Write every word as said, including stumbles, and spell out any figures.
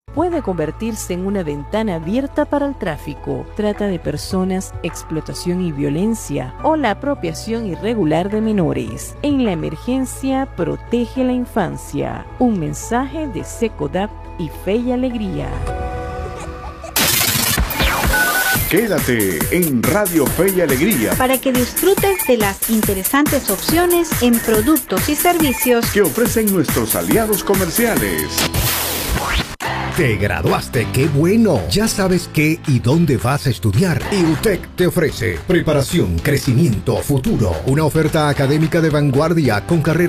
puede convertirse en una ventana abierta para el tráfico, trata de personas, explotación y violencia o la apropiación irregular de menores. En la emergencia, protege la infancia. Un mensaje de SECODAP y Fe y Alegría. Quédate en Radio Fe y Alegría para que disfrutes de las interesantes opciones en productos y servicios que ofrecen nuestros aliados comerciales. Te graduaste, qué bueno. Ya sabes qué y dónde vas a estudiar. Y U T E C te ofrece preparación, crecimiento, futuro. Una oferta académica de vanguardia con carrera